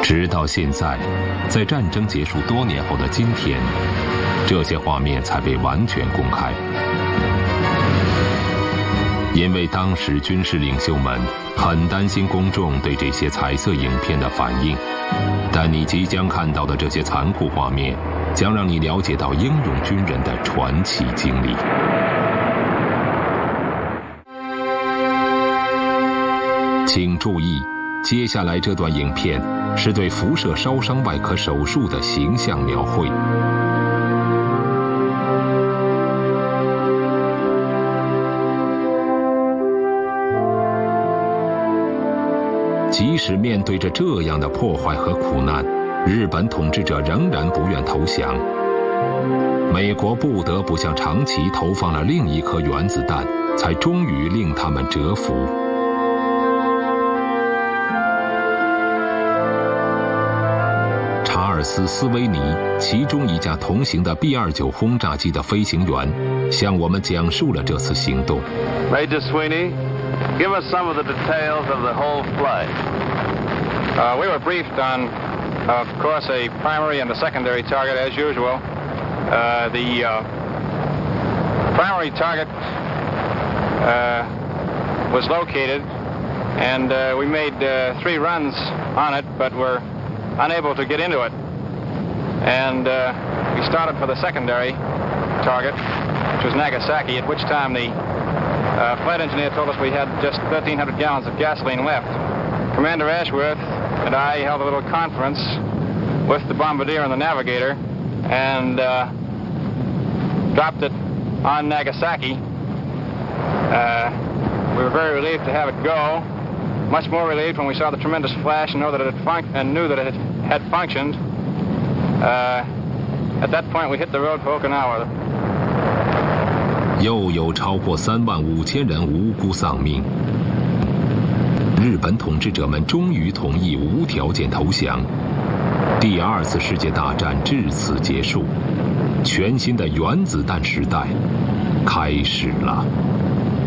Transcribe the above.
直到现在，在战争结束多年后的今天，这些画面才被完全公开。因为当时军事领袖们很担心公众对这些彩色影片的反应，但你即将看到的这些残酷画面，将让你了解到英勇军人的传奇经历。请注意，接下来这段影片是对辐射烧伤外科手术的形象描绘。即使面对着这样的破坏和苦难，日本统治者仍然不愿投降。美国不得不向长崎投放了另一颗原子弹，才终于令他们折服。查尔斯·斯威尼，其中一架同行的 B-29轰炸机的飞行员，向我们讲述了这次行动。 Major Sweeney, give us some of the details of the whole flight. We were briefed on, of course, a primary and a secondary target as usual. The primary target was located, and we made 3 runs on it, but were unable to get into it. And we started for the secondary target, which was Nagasaki, at which time the flight engineer told us we had just 1,300 gallons of gasoline left. Commander Ashworth and I held a little conference with the bombardier and the navigator and dropped it on Nagasaki. We were very relieved to have it go. Much more relieved when we saw the tremendous flash and knew that it had functioned. At that point, we hit the road for Okinawa. 又有超过35000人无辜丧命。日本统治者们终于同意无条件投降。第2次世界大战至此结束，全新的原子弹时代开始了。